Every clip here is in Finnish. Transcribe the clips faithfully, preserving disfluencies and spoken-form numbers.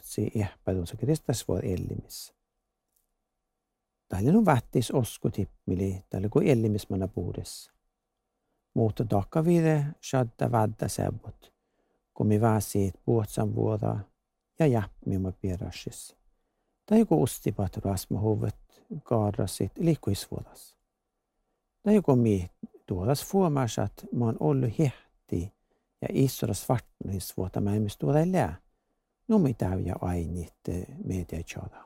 Ruotsi ehpätunsa Kristas voi ellimissä. Täällä on vähtis oskutippili, täällä kuin ellimismana puudessa. Mutta takka vide shadda vädda sebot, kun mi väsiit puhtsan vuoda ja jäppimä pierässissä. Tai joku ustipat rasmahuvet kaarasit liikkuisvuodas. Tai joku mi tuodas fuomasat mä oon ollut hehti ja isoda svartnuisvuota mä emis tuoda lää. No mitä ja ainit media tjada.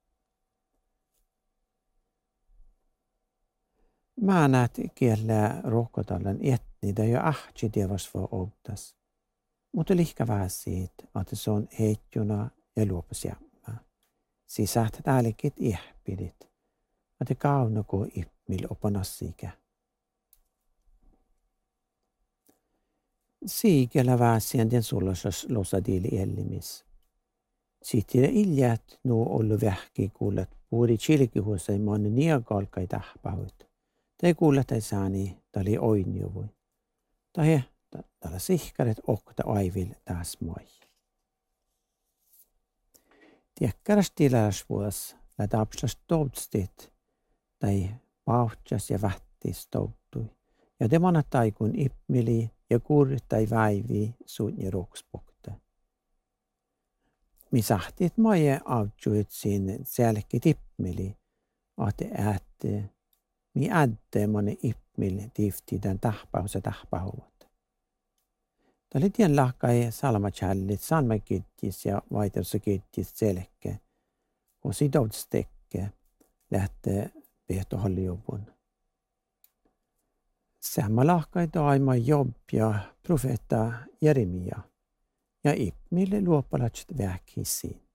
Mä näet kielää rohkotallan etni, da jo ahtsi tievas voi outas. Mutta lihka väsiit, että se on heittuna ja luopus jämmää. Siis sähtät äälikit ihpidit, että kaunako ippmil opanassikä. Siikellä väsien den sullasas losadili ellimis. Sitten iljät nuo ollu vähki kuulet puhuri chilkihuossa ei maanne niakalkai tähpävyt. Tai kuulet ei saani tali oinjuvui. Tai tällä sihkaret okta aivil taas moi. Tiekkäräs tiläsvuos lätä apsas toutstit tai pauhtsas ja vähtis touttui. Ja demana taikun ippmili ja kuurit tai väivi suun ja rokspokta. Mi sahtit maje avtjuit sin selki tippmili, att ätte mi ädde mone ippmil tifti den tahpaus ja tahpahuvat. Tällä tien lahkai salmachallit salmakyttis ja vaitersa kyttis selke, kun sidoustekke lähtee pehtoholjuvun. Samma lahkai taima jobb ja profeta Jeremia ja ippmille luoppalatset vähkisiin.